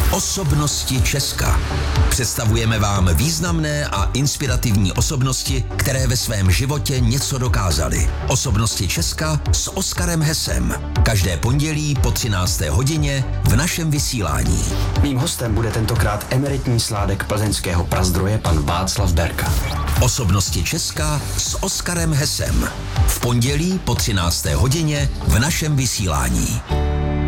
Osobnosti Česka. Představujeme vám významné a inspirativní osobnosti, které ve svém životě něco dokázaly. Osobnosti Česka s Oskarem Hesem. Každé pondělí po 13. hodině v našem vysílání. Mým hostem bude tentokrát emeritní sládek plzeňského Prazdroje pan Václav Berka. Osobnosti Česka s Oskarem Hesem. V pondělí po 13. hodině v našem vysílání.